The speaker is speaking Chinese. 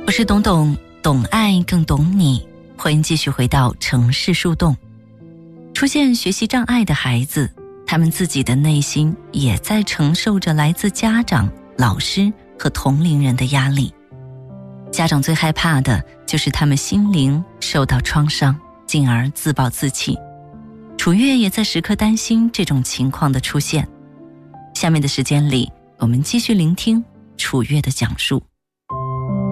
我是懂懂，懂爱更懂你。欢迎继续回到城市树洞。出现学习障碍的孩子，他们自己的内心也在承受着来自家长、老师和同龄人的压力。家长最害怕的就是他们心灵受到创伤，进而自暴自弃。楚月也在时刻担心这种情况的出现。下面的时间里，我们继续聆听楚月的讲述。